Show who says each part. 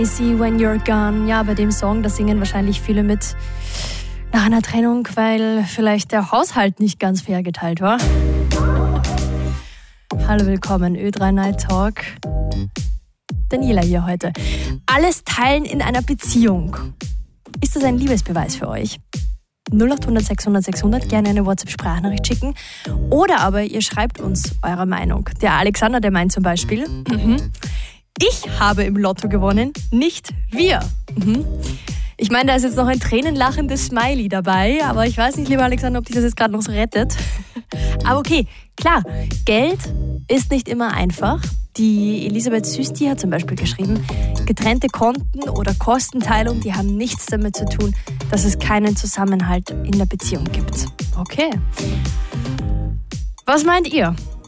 Speaker 1: See When You're Gone. Ja, bei dem Song, da singen wahrscheinlich viele mit nach einer Trennung, weil vielleicht der Haushalt nicht ganz fair geteilt war. Hallo, willkommen, Ö3 Night Talk. Daniela hier heute. Alles teilen in einer Beziehung. Ist das ein Liebesbeweis für euch? 0800 600 600, gerne eine WhatsApp-Sprachnachricht schicken. Oder aber ihr schreibt uns eure Meinung. Der Alexander, der meint zum Beispiel, ich habe im Lotto gewonnen, nicht wir. Ich meine, da ist jetzt noch ein tränenlachendes Smiley dabei, aber ich weiß nicht, lieber Alexander, ob dich das jetzt gerade noch so rettet. Aber okay, klar, Geld ist nicht immer einfach. Die Elisabeth Süsti hat zum Beispiel geschrieben, getrennte Konten oder Kostenteilung, die haben nichts damit zu tun, dass es keinen Zusammenhalt in der Beziehung gibt. Okay. Was meint ihr?